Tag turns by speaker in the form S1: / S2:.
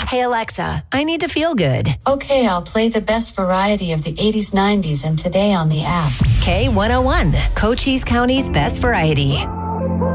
S1: Hey Alexa, I need to feel good.
S2: Okay, I'll play the best variety of the 80s, 90s, and today on the app.
S1: K101, Cochise County's best variety.